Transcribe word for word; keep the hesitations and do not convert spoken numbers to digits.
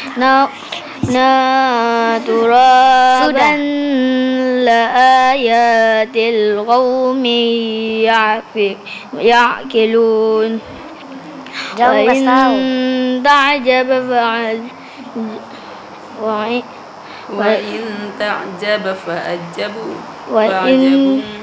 na naturaban la ayatil qaumi ya'qilun. Jauh nggak tahu. Ta'jab fa'al wa وإن تعجب فأجب وإن فأعجب